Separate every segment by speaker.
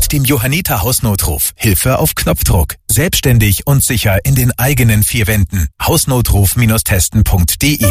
Speaker 1: Mit dem Johanniter Hausnotruf Hilfe auf Knopfdruck. Selbstständig und sicher in den eigenen 4 Wänden. Hausnotruf-testen.de.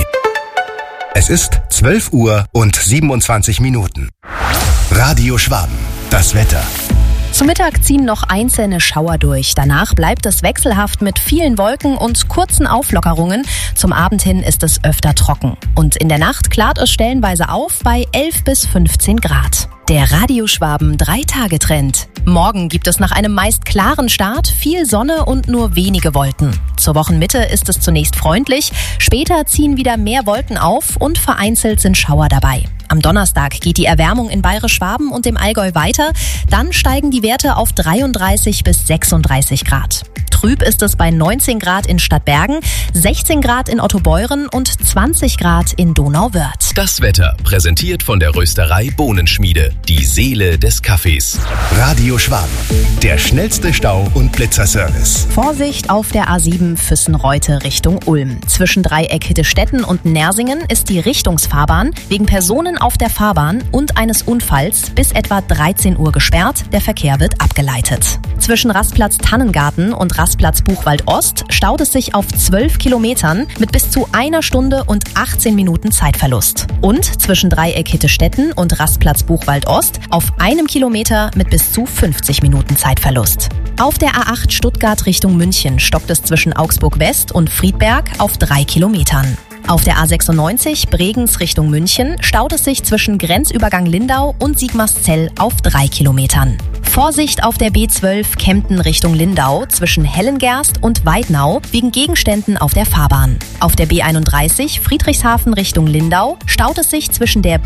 Speaker 2: Es ist 12 Uhr und 27 Minuten. Radio Schwaben. Das Wetter.
Speaker 3: Zum Mittag ziehen noch einzelne Schauer durch. Danach bleibt es wechselhaft mit vielen Wolken und kurzen Auflockerungen. Zum Abend hin ist es öfter trocken. Und in der Nacht klart es stellenweise auf bei 11 bis 15 Grad. Der Radio Schwaben 3-Tage-Trend. Morgen gibt es nach einem meist klaren Start viel Sonne und nur wenige Wolken. Zur Wochenmitte ist es zunächst freundlich, später ziehen wieder mehr Wolken auf und vereinzelt sind Schauer dabei. Am Donnerstag geht die Erwärmung in Bayerisch-Schwaben und dem Allgäu weiter, dann steigen die Werte auf 33 bis 36 Grad. Trüb ist es bei 19 Grad in Stadtbergen, 16 Grad in Ottobeuren und 20 Grad in Donauwörth.
Speaker 4: Das Wetter präsentiert von der Rösterei Bohnenschmiede, die Seele des Kaffees.
Speaker 2: Radio Schwaben, der schnellste Stau- und Blitzerservice.
Speaker 3: Vorsicht auf der A7 Füssen-Reute Richtung Ulm. Zwischen Dreieck Hittestetten und Nersingen ist die Richtungsfahrbahn wegen Personen auf der Fahrbahn und eines Unfalls bis etwa 13 Uhr gesperrt. Der Verkehr wird abgeleitet. Zwischen Rastplatz Tannengarten und Rastplatz Buchwald Ost staut es sich auf 12 Kilometern mit bis zu 1 Stunde und 18 Minuten Zeitverlust. Und zwischen Dreieck Hittestetten und Rastplatz Buchwald Ost auf 1 Kilometer mit bis zu 50 Minuten Zeitverlust. Auf der A8 Stuttgart Richtung München stockt es zwischen Augsburg West und Friedberg auf 3 Kilometern. Auf der A96 Bregenz Richtung München staut es sich zwischen Grenzübergang Lindau und Sigmarszell auf 3 Kilometern. Vorsicht auf der B12 Kempten Richtung Lindau zwischen Hellengerst und Weidnau wegen Gegenständen auf der Fahrbahn. Auf der B31 Friedrichshafen Richtung Lindau staut es sich zwischen der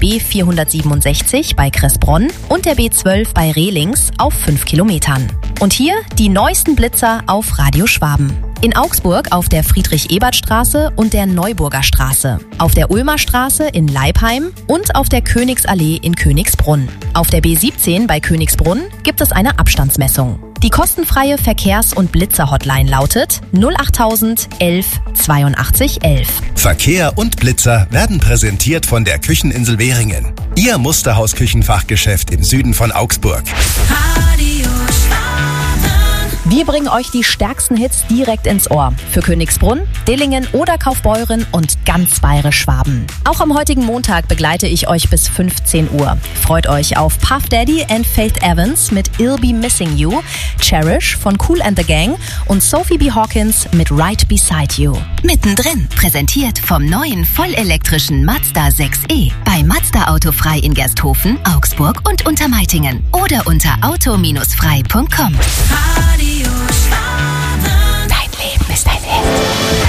Speaker 3: B467 bei Kressbronn und der B12 bei Rehlings auf 5 Kilometern. Und hier die neuesten Blitzer auf Radio Schwaben. In Augsburg auf der Friedrich-Ebert-Straße und der Neuburger Straße, auf der Ulmer Straße in Leipheim und auf der Königsallee in Königsbrunn. Auf der B17 bei Königsbrunn gibt es eine Abstandsmessung. Die kostenfreie Verkehrs- und Blitzer-Hotline lautet 08000 11 82 11.
Speaker 2: Verkehr und Blitzer werden präsentiert von der Kücheninsel Währingen. Ihr Musterhaus-Küchenfachgeschäft im Süden von Augsburg.
Speaker 5: Radio Schwaben.
Speaker 3: Wir bringen euch die stärksten Hits direkt ins Ohr. Für Königsbrunn, Dillingen oder Kaufbeuren und ganz Bayerisch-Schwaben. Auch am heutigen Montag begleite ich euch bis 15 Uhr. Freut euch auf Puff Daddy and Faith Evans mit I'll Be Missing You, Cherish von Kool and the Gang und Sophie B. Hawkins mit Right Beside You.
Speaker 5: Mittendrin, präsentiert vom neuen vollelektrischen Mazda 6e. Bei Mazda Autofrei in Gersthofen, Augsburg und Untermeitingen. Oder unter auto-frei.com.